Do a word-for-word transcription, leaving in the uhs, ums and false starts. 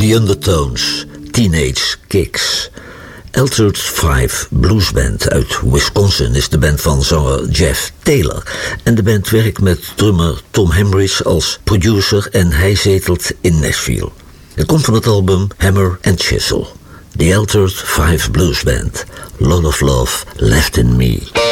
The Undertones, Teenage Kicks. Altered Five Blues Band uit Wisconsin is de band van zanger Jeff Taylor. En de band werkt met drummer Tom Hemrich als producer en hij zetelt in Nashville. Het komt van het album Hammer and Chisel. The Altered Five Blues Band. Lot of Love Left in Me.